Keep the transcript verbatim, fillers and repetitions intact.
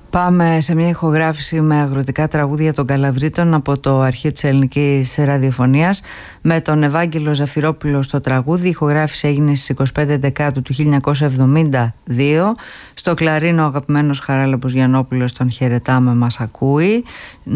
Πάμε σε μια ηχογράφηση με αγροτικά τραγούδια των Καλαβρίτων από το αρχείο της ελληνικής ραδιοφωνίας, με τον Ευάγγελο Ζαφυρόπουλο στο τραγούδι. Η ηχογράφηση έγινε στις είκοσι πέντε Δεκάτου του χίλια εννιακόσια εβδομήντα δύο. Στο κλαρίνο ο αγαπημένος Χαράλαμπος Γιαννόπουλος, τον χαιρετάμε, μας ακούει.